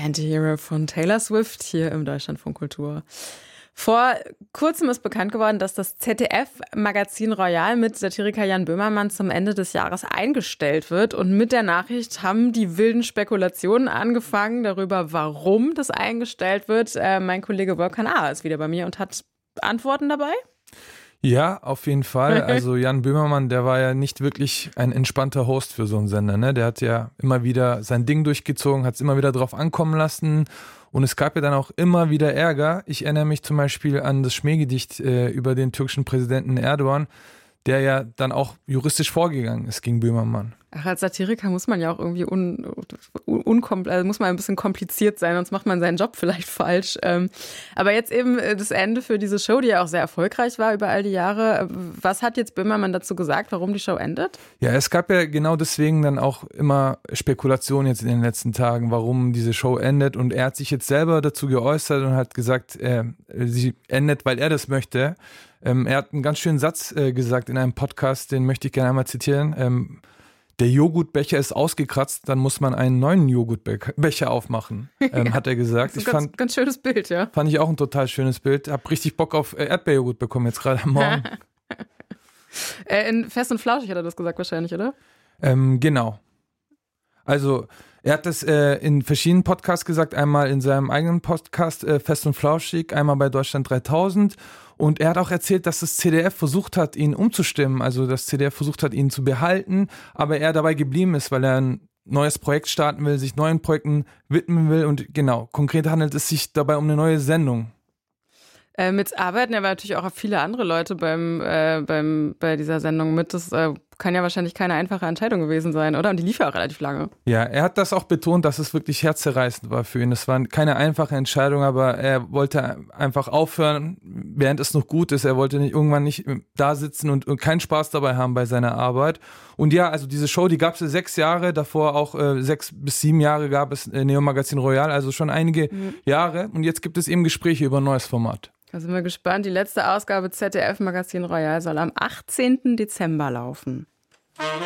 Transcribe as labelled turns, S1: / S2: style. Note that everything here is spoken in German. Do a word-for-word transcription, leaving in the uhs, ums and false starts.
S1: Antihero von Taylor Swift hier im Deutschlandfunk Kultur. Vor kurzem ist bekannt geworden, dass das Z D F-Magazin Royal mit Satiriker Jan Böhmermann zum Ende des Jahres eingestellt wird. Und mit der Nachricht haben die wilden Spekulationen angefangen darüber, warum das eingestellt wird. Äh, mein Kollege Volkan A. ist wieder bei mir und hat Antworten dabei.
S2: Ja, auf jeden Fall. Also Jan Böhmermann, der war ja nicht wirklich ein entspannter Host für so einen Sender, ne? Der hat ja immer wieder sein Ding durchgezogen, hat es immer wieder drauf ankommen lassen und es gab ja dann auch immer wieder Ärger. Ich erinnere mich zum Beispiel an das Schmähgedicht äh, über den türkischen Präsidenten Erdogan, der ja dann auch juristisch vorgegangen ist gegen Böhmermann.
S1: Ach, als Satiriker muss man ja auch irgendwie un, un, un, also muss man ein bisschen kompliziert sein, sonst macht man seinen Job vielleicht falsch. Aber jetzt eben das Ende für diese Show, die ja auch sehr erfolgreich war über all die Jahre. Was hat jetzt Böhmermann dazu gesagt, warum die Show endet? Ja,
S2: es gab ja genau deswegen dann auch immer Spekulationen jetzt in den letzten Tagen, warum diese Show endet. Und er hat sich jetzt selber dazu geäußert und hat gesagt, äh, sie endet, weil er das möchte. Ähm, er hat einen ganz schönen Satz äh, gesagt in einem Podcast, den möchte ich gerne einmal zitieren. Ähm, Der Joghurtbecher ist ausgekratzt, dann muss man einen neuen Joghurtbecher aufmachen, ähm, ja, hat er gesagt.
S1: Das ist ein ganz,
S2: fand,
S1: ganz schönes Bild, ja.
S2: Fand ich auch ein total schönes Bild. Hab richtig Bock auf Erdbeerjoghurt bekommen jetzt gerade am Morgen.
S1: äh, in Fest und Flauschig hat er das gesagt wahrscheinlich, oder?
S2: Ähm, genau. Also er hat das äh, in verschiedenen Podcasts gesagt, einmal in seinem eigenen Podcast äh, Fest und Flauschig, einmal bei Deutschland dreitausend. Und er hat auch erzählt, dass das C D F versucht hat, ihn umzustimmen, also das C D F versucht hat, ihn zu behalten, aber er dabei geblieben ist, weil er ein neues Projekt starten will, sich neuen Projekten widmen will und genau, konkret handelt es sich dabei um eine neue Sendung.
S1: Äh, mit arbeiten aber natürlich auch viele andere Leute beim, äh, beim, bei dieser Sendung mit. Das äh, kann ja wahrscheinlich keine einfache Entscheidung gewesen sein, oder? Und die lief ja auch relativ lange.
S2: Ja, er hat das auch betont, dass es wirklich herzzerreißend war für ihn. Es war keine einfache Entscheidung, aber er wollte einfach aufhören, während es noch gut ist. Er wollte nicht irgendwann nicht da sitzen und, und keinen Spaß dabei haben bei seiner Arbeit. Und ja, also diese Show, die gab es ja sechs Jahre, davor auch äh, sechs bis sieben Jahre gab es äh, Neo Magazin Royal, also schon einige mhm. Jahre. Und jetzt gibt es eben Gespräche über ein neues Format.
S1: Da sind wir gespannt. Die letzte Ausgabe Z D F Magazin Royal soll am achtzehnten Dezember laufen.